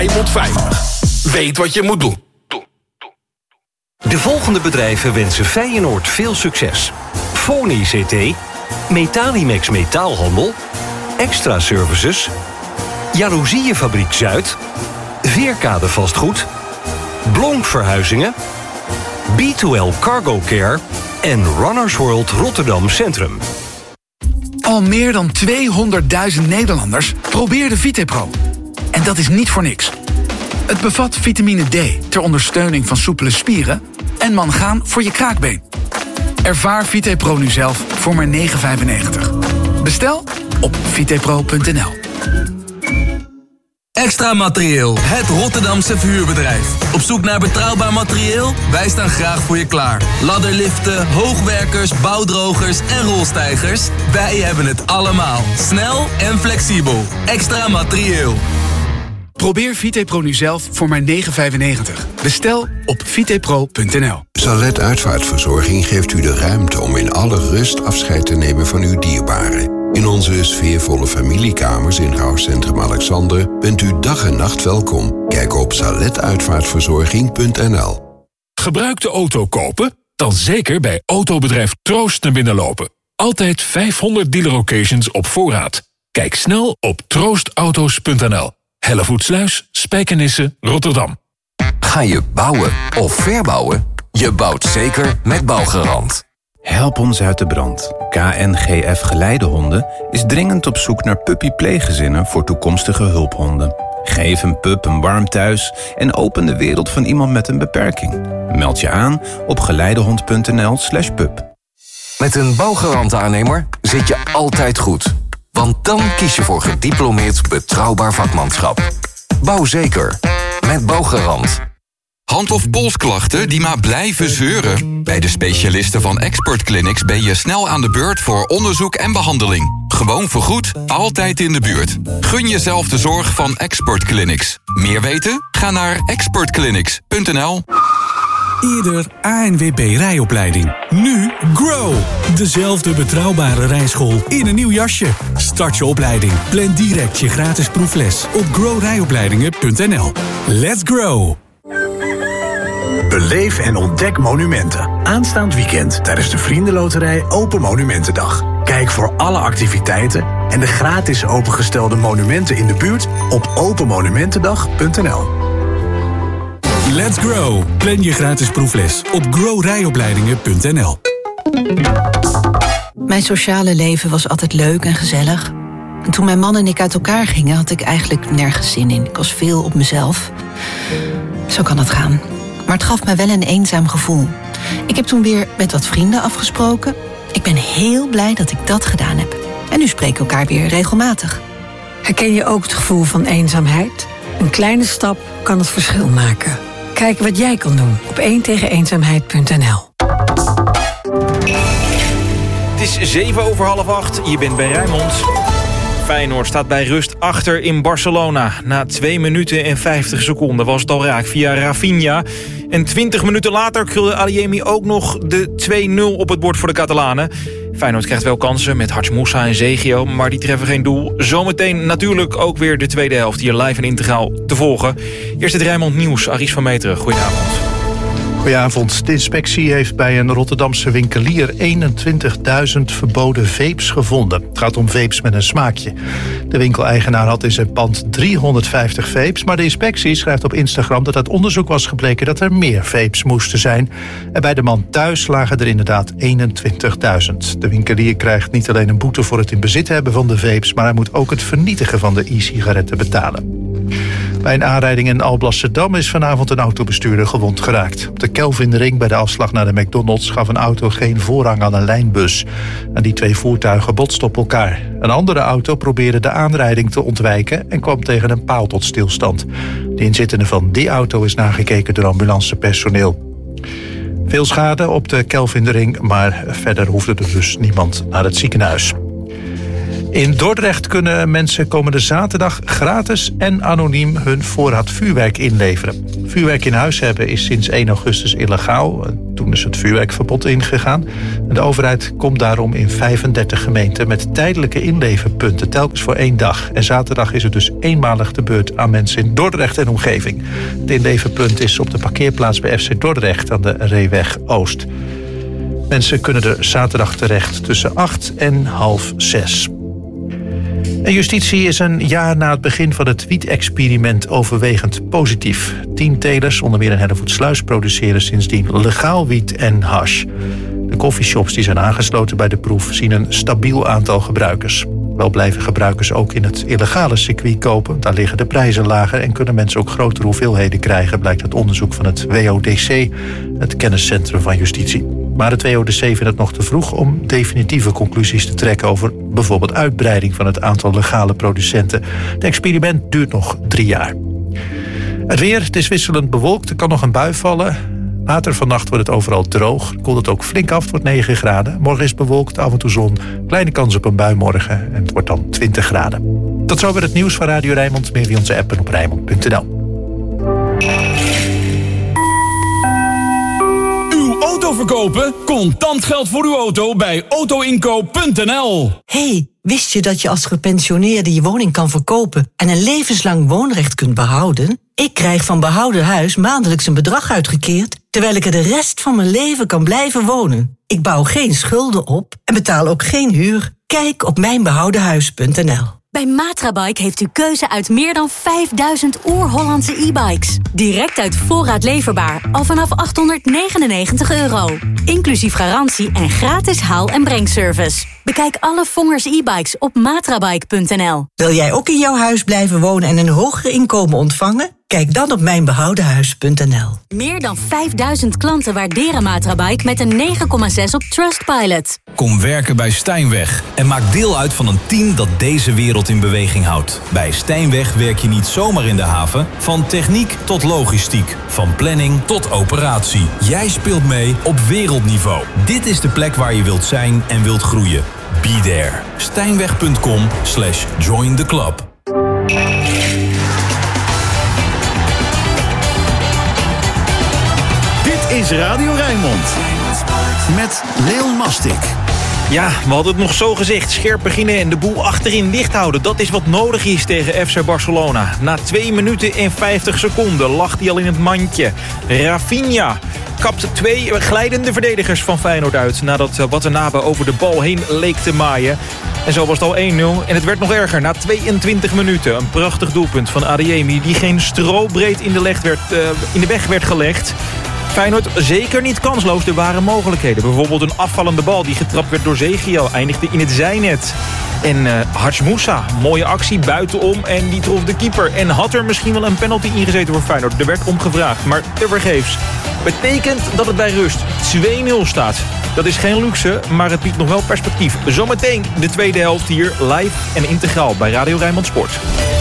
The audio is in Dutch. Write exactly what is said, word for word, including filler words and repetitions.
Rijnmond veilig. Weet wat je moet doen. De volgende bedrijven wensen Feyenoord veel succes. Foni C T, Metalimex Metaalhandel, Extra Services, Jaloezieënfabriek Zuid, Veerkade Vastgoed, Blonk Verhuizingen, B twee L Cargo Care en Runners World Rotterdam Centrum. Al meer dan tweehonderdduizend Nederlanders probeerden VitePro. En dat is niet voor niks. Het bevat vitamine D ter ondersteuning van soepele spieren en mangaan voor je kraakbeen. Ervaar VitePro nu zelf voor maar negen vijfennegentig. Bestel op vitepro punt n l. Extra Materieel, het Rotterdamse verhuurbedrijf. Op zoek naar betrouwbaar materieel? Wij staan graag voor je klaar. Ladderliften, hoogwerkers, bouwdrogers en rolstijgers. Wij hebben het allemaal. Snel en flexibel. Extra Materieel. Probeer VitePro nu zelf voor maar negen vijfennegentig. Bestel op vitepro punt n l. Salet Uitvaartverzorging geeft u de ruimte om in alle rust afscheid te nemen van uw dierbaren. In onze sfeervolle familiekamers in rouwcentrum Alexander bent u dag en nacht welkom. Kijk op salet uitvaartverzorging punt n l. Gebruikte auto kopen? Dan zeker bij autobedrijf Troost naar binnen lopen. Altijd vijfhonderd dealer occasions op voorraad. Kijk snel op troostauto's punt n l. Hellevoetsluis, Spijkenisse, Rotterdam. Ga je bouwen of verbouwen? Je bouwt zeker met Bouwgarant. Help ons uit de brand. K N G F Geleidehonden is dringend op zoek naar puppy-pleeggezinnen voor toekomstige hulphonden. Geef een pup een warm thuis en open de wereld van iemand met een beperking. Meld je aan op geleidehond punt n l slash pup. Met een Bouwgarant-aannemer zit je altijd goed. Want dan kies je voor gediplomeerd betrouwbaar vakmanschap. Bouw zeker. Met Bouwgarant. Hand- of polsklachten die maar blijven zeuren? Bij de specialisten van Expert Clinics ben je snel aan de beurt voor onderzoek en behandeling. Gewoon vergoed, altijd in de buurt. Gun jezelf de zorg van Expert Clinics. Meer weten? Ga naar expert clinics punt n l. Eerder A N W B rijopleiding. Nu Grow. Dezelfde betrouwbare rijschool in een nieuw jasje. Start je opleiding. Plan direct je gratis proefles op grow rijopleidingen punt n l. Let's grow. Beleef en ontdek monumenten. Aanstaand weekend tijdens de Vriendenloterij Open Monumentendag. Kijk voor alle activiteiten en de gratis opengestelde monumenten in de buurt op open monumentendag punt n l. Let's grow. Plan je gratis proefles op grow rijopleidingen punt n l. Mijn sociale leven was altijd leuk en gezellig. En toen mijn man en ik uit elkaar gingen, had ik eigenlijk nergens zin in. Ik was veel op mezelf. Zo kan het gaan. Maar het gaf me wel een eenzaam gevoel. Ik heb toen weer met wat vrienden afgesproken. Ik ben heel blij dat ik dat gedaan heb. En nu spreken we elkaar weer regelmatig. Herken je ook het gevoel van eenzaamheid? Een kleine stap kan het verschil maken. Kijk wat jij kan doen op één tegen eenzaamheid punt n l. Het is zeven over half acht. Je bent bij Rijnmond. Feyenoord staat bij rust achter in Barcelona. Na twee minuten en vijftig seconden was het al raak via Rafinha. En twintig minuten later krulde Adeyemi ook nog de twee nul op het bord voor de Catalanen. Feyenoord krijgt wel kansen met Hats Moussa en Zegio, maar die treffen geen doel. Zometeen natuurlijk ook weer de tweede helft hier live en integraal te volgen. Eerst het Rijnmond Nieuws, Aries van Meteren. Goedenavond. Goedenavond. De inspectie heeft bij een Rotterdamse winkelier eenentwintigduizend verboden vapes gevonden. Het gaat om vapes met een smaakje. De winkeleigenaar had in zijn pand driehonderdvijftig vapes, maar de inspectie schrijft op Instagram dat uit onderzoek was gebleken dat er meer vapes moesten zijn. En bij de man thuis lagen er inderdaad eenentwintigduizend. De winkelier krijgt niet alleen een boete voor het in bezit hebben van de vapes, maar hij moet ook het vernietigen van de e-sigaretten betalen. Bij een aanrijding in Alblasserdam is vanavond een autobestuurder gewond geraakt. Op de Kelvinring bij de afslag naar de McDonald's gaf een auto geen voorrang aan een lijnbus. En die twee voertuigen botsten op elkaar. Een andere auto probeerde de aanrijding te ontwijken en kwam tegen een paal tot stilstand. De inzittende van die auto is nagekeken door ambulancepersoneel. Veel schade op de Kelvinring, maar verder hoefde er dus niemand naar het ziekenhuis. In Dordrecht kunnen mensen komende zaterdag gratis en anoniem hun voorraad vuurwerk inleveren. Vuurwerk in huis hebben is sinds één augustus illegaal. Toen Toen is het vuurwerkverbod ingegaan. En de overheid komt daarom in vijfendertig gemeenten met tijdelijke inleverpunten, telkens voor één dag. En zaterdag is het dus eenmalig de beurt aan mensen in Dordrecht en omgeving. Het inleverpunt is op de parkeerplaats bij F C Dordrecht aan de Reeweg Oost. Mensen kunnen er zaterdag terecht tussen acht en half zes. En justitie is een jaar na het begin van het wiet-experiment overwegend positief. Tien telers, onder meer in Hellevoetsluis, produceren sindsdien legaal wiet en hash. De coffeeshops die zijn aangesloten bij de proef zien een stabiel aantal gebruikers. Wel blijven gebruikers ook in het illegale circuit kopen. Daar liggen de prijzen lager en kunnen mensen ook grotere hoeveelheden krijgen, blijkt uit onderzoek van het W O D C, het kenniscentrum van justitie. Maar het W O D C vindt het nog te vroeg om definitieve conclusies te trekken over bijvoorbeeld uitbreiding van het aantal legale producenten. Het experiment duurt nog drie jaar. Het weer, het is wisselend bewolkt, er kan nog een bui vallen. Later vannacht wordt het overal droog. Koelt het ook flink af, het wordt negen graden. Morgen is bewolkt, af en toe zon. Kleine kans op een bui morgen en het wordt dan twintig graden. Tot zover het nieuws van Radio Rijnmond. Meer via onze app en op rijnmond punt n l. Uw auto verkopen? Contant geld voor uw auto bij auto inkoop punt n l. Hey, wist je dat je als gepensioneerde je woning kan verkopen en een levenslang woonrecht kunt behouden? Ik krijg van Behouden Huis maandelijks een bedrag uitgekeerd, terwijl ik er de rest van mijn leven kan blijven wonen. Ik bouw geen schulden op en betaal ook geen huur. Kijk op mijn behouden huis punt n l. Bij Matrabike heeft u keuze uit meer dan vijfduizend oer-Hollandse e-bikes. Direct uit voorraad leverbaar, al vanaf achthonderdnegenennegentig euro. Inclusief garantie en gratis haal- en brengservice. Bekijk alle Vongers e-bikes op matrabike punt n l. Wil jij ook in jouw huis blijven wonen en een hoger inkomen ontvangen? Kijk dan op mijn behouden huis punt n l. Meer dan vijfduizend klanten waarderen Matrabike met een negen komma zes op Trustpilot. Kom werken bij Stijnweg en maak deel uit van een team dat deze wereld in beweging houdt. Bij Stijnweg werk je niet zomaar in de haven, van techniek tot logistiek, van planning tot operatie. Jij speelt mee op wereldniveau. Dit is de plek waar je wilt zijn en wilt groeien. Be there. Stijnweg punt com slash join the club. Is Radio Rijnmond met Leon Mastik. Ja, we hadden het nog zo gezegd. Scherp beginnen en de boel achterin dicht houden. Dat is wat nodig is tegen F C Barcelona. Na twee minuten en vijftig seconden lag hij al in het mandje. Rafinha kapt twee glijdende verdedigers van Feyenoord uit, nadat Watanabe over de bal heen leek te maaien. En zo was het al één nul. En het werd nog erger na tweeëntwintig minuten. Een prachtig doelpunt van Adeyemi die geen strobreed in de, leg werd, uh, in de weg werd gelegd. Feyenoord zeker niet kansloos, er waren mogelijkheden. Bijvoorbeeld een afvallende bal die getrapt werd door Zegiel, eindigde in het zijnet. En uh, Hadj Moussa, mooie actie buitenom en die trof de keeper. En had er misschien wel een penalty ingezeten voor Feyenoord. Er werd om gevraagd, maar tevergeefs. Betekent dat het bij rust twee nul staat. Dat is geen luxe, maar het biedt nog wel perspectief. Zometeen de tweede helft hier live en integraal bij Radio Rijnmond Sport.